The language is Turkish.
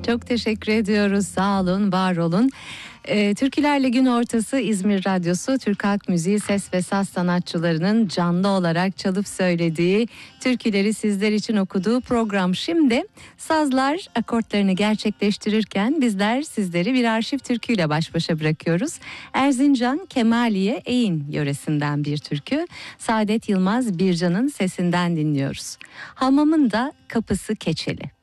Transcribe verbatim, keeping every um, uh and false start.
Çok teşekkür ediyoruz. Sağ olun, var olun. Ee, Türkülerle Gün Ortası İzmir Radyosu Türk Halk Müziği ses ve saz sanatçılarının canlı olarak çalıp söylediği, türküleri sizler için okuduğu program. Şimdi sazlar akortlarını gerçekleştirirken bizler sizleri bir arşiv türküyle baş başa bırakıyoruz. Erzincan Kemaliye Eğin yöresinden bir türkü. Saadet Yılmaz Bircan'ın sesinden dinliyoruz. Hamamın da kapısı keçeli.